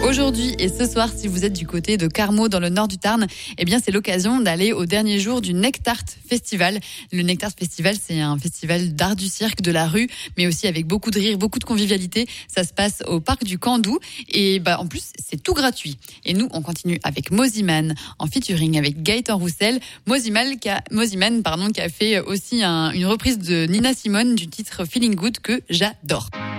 Aujourd'hui et ce soir, si vous êtes du côté de Carmaux dans le nord du Tarn, eh bien c'est l'occasion d'aller au dernier jour du Nectart Festival. Le Nectart Festival, c'est un festival d'art du cirque, de la rue, mais aussi avec beaucoup de rire, beaucoup de convivialité. Ça se passe au parc du Candou et en plus c'est tout gratuit. Et nous, on continue avec Mosiman en featuring avec Gaëtan Roussel. Mosiman qui a fait aussi une reprise de Nina Simone du titre Feeling Good que j'adore.